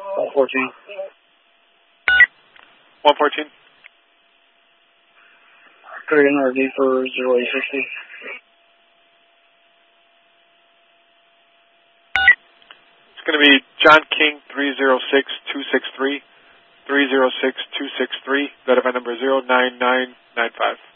114. 114. Great NRD for 0860. It's going to be John King 306263, 306263, verify number 09995.